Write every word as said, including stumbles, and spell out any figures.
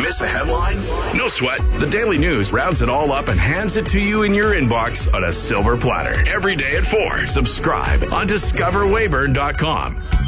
Miss a headline? No sweat. The Daily News rounds it all up and hands it to you in your inbox on a silver platter. Every day at four. Subscribe on discover weyburn dot com.